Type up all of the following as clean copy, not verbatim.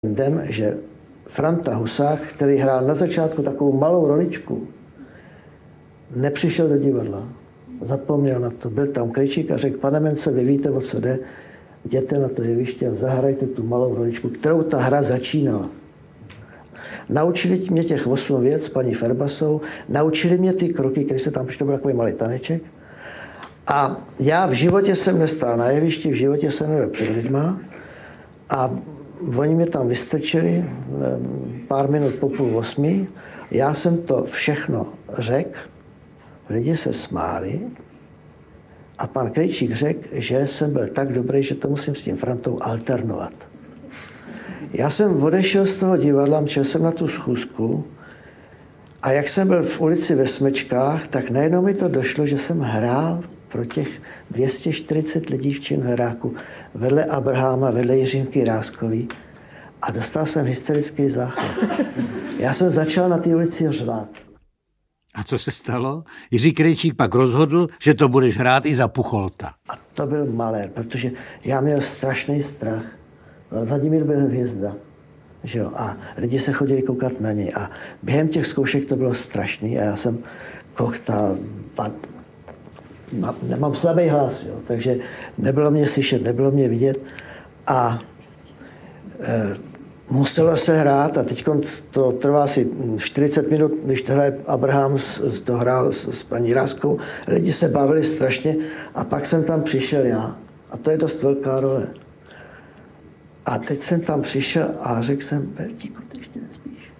den, že Franta Husák, který hrál na začátku takovou malou roličku, nepřišel do divadla. Zapomněl na to. Byl tam Krejčík a řekl, pane Mence, vy víte, o co jde, jděte na to jeviště a zahrajte tu malou roličku, kterou ta hra začínala. Naučili mě těch 8 věc s paní Ferbasou, naučili mě ty kroky, které se tam přišlo, byl takový malý taneček. A já v životě jsem nestál na jevišti, v životě jsem nebyl před lidma a oni mě tam vystrčili pár minut po 7:30. Já jsem to všechno řekl, lidi se smáli a pan Krejčík řekl, že jsem byl tak dobrý, že to musím s tím Frantou alternovat. Já jsem odešel z toho divadla, šel jsem na tu schůzku a jak jsem byl v ulici ve Smečkách, tak najednou mi to došlo, že jsem hrál pro těch 240 lidí v Činoheráku vedle Abraháma, vedle Jiřinky Ráskový a dostal jsem hysterický záchvat. Já jsem začal na té ulici řvát. A co se stalo? Jiří Krejčík pak rozhodl, že to budeš hrát i za Pucholta. A to byl malér, protože já měl strašný strach. Vladimír byl hvězda. Že jo? A lidi se chodili koukat na něj. A během těch zkoušek to bylo strašný. A já jsem koktal. Mám slabý hlas, jo? Takže nebylo mě slyšet, nebylo mě vidět. A muselo se hrát a teď to trvá asi 40 minut, když to hraje Abraham, to hrál s paní Ráskou. Lidi se bavili strašně a pak jsem tam přišel já. A to je dost velká role. A teď jsem tam přišel a řekl jsem, Bertíku, ty ještě nespíš.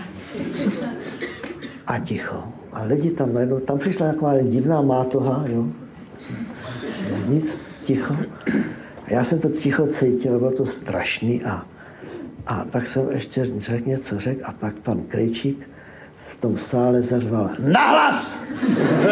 A ticho. A lidi tam najednou, tam přišla taková divná mátoha, jo. Nic, ticho. A já jsem to ticho cítil, bylo to strašný a pak jsem ještě řekl něco, a pak pan Krejčík v tom sále zařval nahlas!